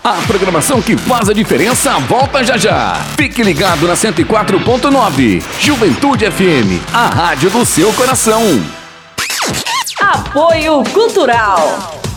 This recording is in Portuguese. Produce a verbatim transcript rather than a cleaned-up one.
A programação que faz a diferença volta já já. Fique ligado na cento e quatro ponto nove. Juventude F M, a rádio do seu coração. Apoio Cultural.